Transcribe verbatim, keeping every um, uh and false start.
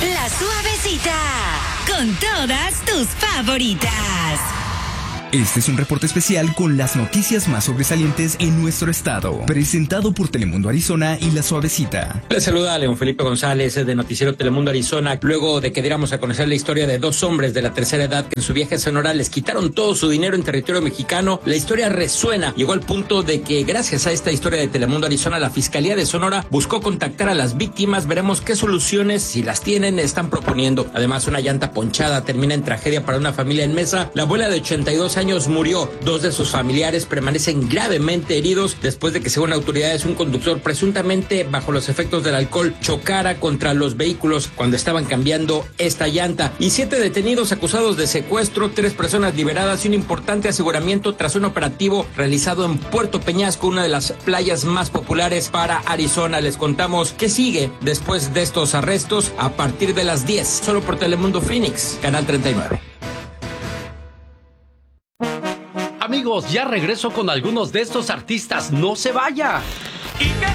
La Suavecita, con todas tus favoritas. Este es un reporte especial con las noticias más sobresalientes en nuestro estado, presentado por Telemundo Arizona y La Suavecita. Les saluda a León Felipe González de Noticiero Telemundo Arizona. Luego de que diéramos a conocer la historia de dos hombres de la tercera edad que en su viaje a Sonora les quitaron todo su dinero en territorio mexicano, la historia resuena. Llegó al punto de que gracias a esta historia de Telemundo Arizona, la Fiscalía de Sonora buscó contactar a las víctimas. Veremos qué soluciones, si las tienen, están proponiendo. Además, una llanta ponchada termina en tragedia para una familia en Mesa. La abuela de ochenta y dos años murió. Dos de sus familiares permanecen gravemente heridos después de que, según autoridades, un conductor presuntamente bajo los efectos del alcohol chocara contra los vehículos cuando estaban cambiando esta llanta. Y siete detenidos acusados de secuestro, tres personas liberadas y un importante aseguramiento tras un operativo realizado en Puerto Peñasco, una de las playas más populares para Arizona. Les contamos qué sigue después de estos arrestos a partir de las diez, solo por Telemundo Phoenix, Canal treinta y nueve. Amigos, ya regreso con algunos de estos artistas. ¡No se vaya!